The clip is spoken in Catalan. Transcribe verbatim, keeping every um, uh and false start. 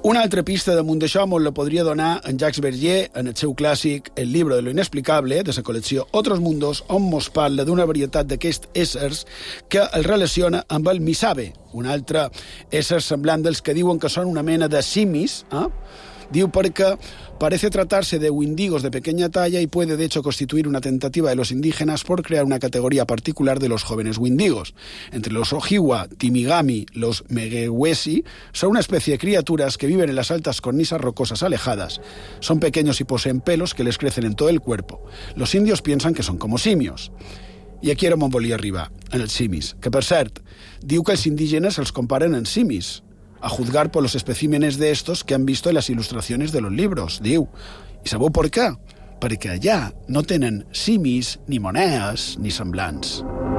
Una altra pista damunt d'això molt la podria donar en Jacques Verger en el seu clàssic El libro de lo inexplicable, de la col·lecció Otros mundos, on mos parla d'una varietat d'aquests éssers que el relaciona amb el Misabe, un altre ésser semblant dels que diuen que són una mena de simis, eh? Diu perquè parece tratarse de wendigos de pequeña talla y puede de hecho constituir una tentativa de los indígenas por crear una categoría particular de los jóvenes wendigos. Entre los Ojiwa, Timigami, los Megewesi, son una especie de criaturas que viven en las altas cornisas rocosas alejadas. Son pequeños y poseen pelos que les crecen en todo el cuerpo. Los indios piensan que son como simios. I aquí era on volia arribar, en els simis, que per cert, diu que els indígenes els comparen en simis, a juzgar por los especímenes de estos que han visto en las ilustraciones de los libros, diu. I sabeu per què? Perquè allà no tenen simis, ni monedes, ni semblants.